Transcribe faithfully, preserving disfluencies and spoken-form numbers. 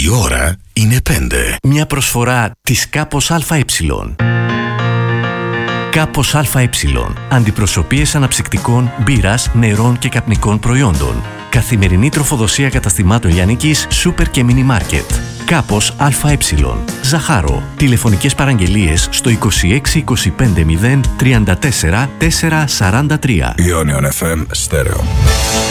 Η ώρα είναι πέντε. Μια προσφορά της Κάπος ΑΕ. Κάπος ΑΕ. Αντιπροσωπείες αναψυκτικών, μπύρας, νερών και καπνικών προϊόντων. Καθημερινή τροφοδοσία καταστημάτων λιανικής, σούπερ και μίνι μάρκετ. Κάπος ΑΕ. Ζαχάρο. Τηλεφωνικές παραγγελίες στο είκοσι έξι είκοσι πέντε μηδέν τριάντα τέσσερα τετρακόσια σαράντα τρία. Ionion εφ εμ Stereo.